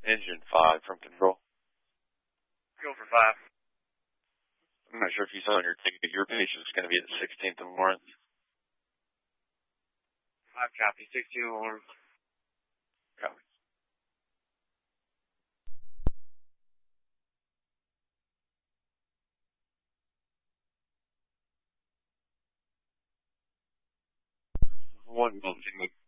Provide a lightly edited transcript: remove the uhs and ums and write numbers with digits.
Engine 5 from control. Go for 5. I'm not sure if you saw on your ticket, your patient's going to be at 16th and Lawrence. 5 copy, 16 and Lawrence. Copy. One moment.